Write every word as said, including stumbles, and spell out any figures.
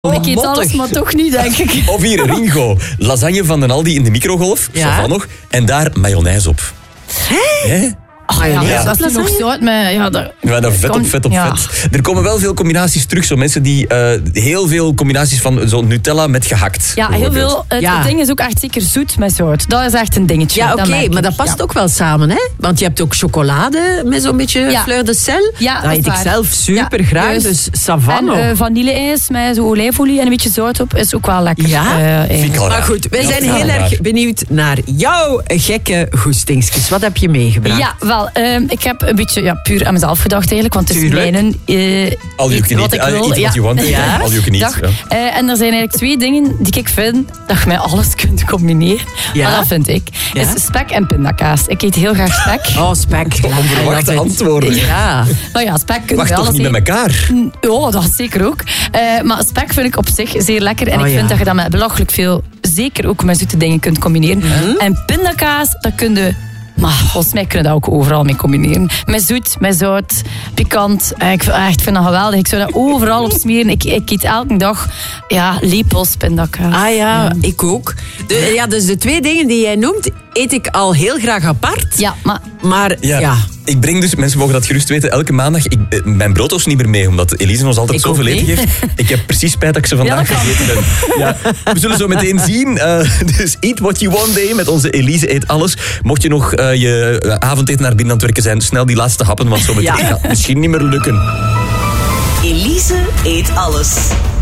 Oh, ik eet mottig. alles, maar toch niet, denk ik. Of hier, Ringo. Lasagne van den Aldi in de microgolf. Ja. Ça va nog. En daar mayonaise op. Hè? Oh, ja, Ja. dat is nog zo uit met... Ja, dat, Ja, dat vet op kan- vet op ja. vet. Er komen wel veel combinaties terug. Zo mensen die uh, heel veel combinaties van zo Nutella met gehakt. Ja, heel veel. Het, Ja. het ding is ook echt zeker zoet met zout. Dat is echt een dingetje. Ja, oké, merk ik. maar dat past Ja. ook wel samen, hè? Want je hebt ook chocolade met zo'n beetje Ja. fleur de sel. Ja, dat dat eet is ik waar. zelf super Ja, graag, juist. dus savanno. En uh, vanille-ijs met zo olijfolie en een beetje zout op is ook wel lekker. Ja? Uh, eigenlijk. Vind ik al Maar raar. goed, wij Ja, zijn vind ik heel al erg raar. benieuwd naar jouw gekke goestingsjes. Wat heb je meegebracht? Ja, wel, um, ik heb een beetje ja, puur aan mezelf gedacht eigenlijk, want het is Tuurlijk. mijn uh, All you can wat eat. ik Uh, wil. eat what you want. Ja. All you can eat. Dag. Ja. Uh, en er zijn eigenlijk twee dingen die ik vind dat je met alles kunt combineren. Ja? Maar dat vind ik. Ja? Is spek en pindakaas. Ik eet heel graag spek. Oh, spek. Onverwachte I love it. antwoorden. Ja. Nou ja, spek kun je Wacht wel toch eens niet met eten. elkaar? Ja, dat zeker ook. Uh, maar spek vind ik op zich zeer lekker. En Oh, ik vind ja. dat je dat met belachelijk veel, zeker ook met zoete dingen, kunt combineren. Mhm. En pindakaas, dat kun je... Maar volgens mij kun je dat ook overal mee combineren. Met zoet, met zout, pikant. Uh, Ik vind, echt vind dat geweldig. Ik zou dat overal op smeren. Ik, ik eet elke dag ja, lepels pindakaas. Ah ja, ik ook. De, ja, dus de twee dingen die jij noemt, eet ik al heel graag apart. Ja, maar... Maar ja, Ja. Ik breng dus, mensen mogen dat gerust weten, elke maandag ik, eh, mijn broodtoast niet meer mee, omdat Elise ons altijd Ik zoveel ook eten niet. geeft. Ik heb precies spijt dat ik ze vandaag Ja, dat kan. gegeten ben. Ja, we zullen zo meteen zien. Uh, dus Eat What You Want Day met onze Elise eet alles. Mocht je nog uh, je uh, avondeten naar binnen aan het werken zijn, snel die laatste happen, want zo meteen Ja. gaat het misschien niet meer lukken. Elise eet alles.